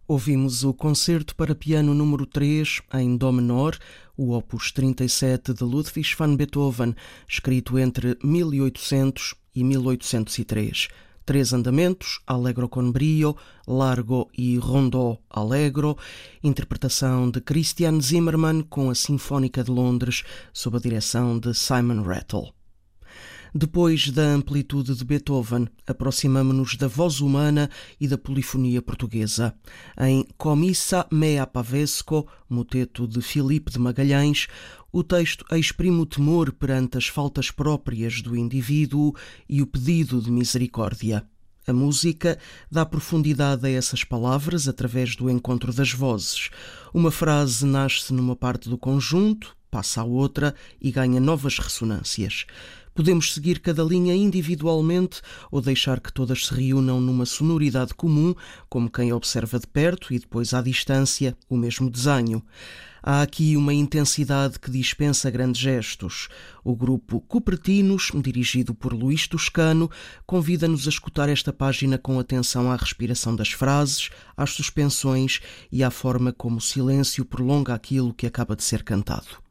Ouvimos o Concerto para Piano número 3, em Dó menor, o Opus 37 de Ludwig van Beethoven, escrito entre 1800 e 1803. 3 andamentos, Allegro con brio, Largo e Rondó Allegro, interpretação de Christian Zimmermann com a Sinfónica de Londres, sob a direção de Simon Rattle. Depois da amplitude de Beethoven, aproximamo-nos da voz humana e da polifonia portuguesa. Em Comissa mea pavesco, moteto de Filipe de Magalhães, o texto exprime o temor perante as faltas próprias do indivíduo e o pedido de misericórdia. A música dá profundidade a essas palavras através do encontro das vozes. Uma frase nasce numa parte do conjunto, passa a outra e ganha novas ressonâncias. Podemos seguir cada linha individualmente ou deixar que todas se reúnam numa sonoridade comum, como quem observa de perto e depois à distância o mesmo desenho. Há aqui uma intensidade que dispensa grandes gestos. O grupo Cupertinos, dirigido por Luís Toscano, convida-nos a escutar esta página com atenção à respiração das frases, às suspensões e à forma como o silêncio prolonga aquilo que acaba de ser cantado.